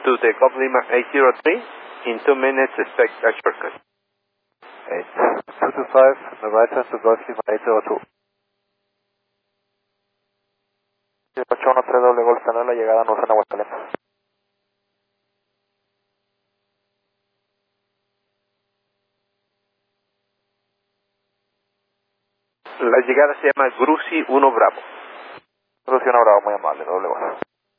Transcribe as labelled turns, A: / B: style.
A: to the Golf Lima 803. In 2 minutes, expect a shortcut.
B: 8225, the right turn to Golf Lima 802.
C: 813 doble Golf Canal, la llegada no en Aguascalientes.
A: La llegada se llama Grusi 1 Bravo.
C: Grusi 1 Bravo, muy amable, doble Golf.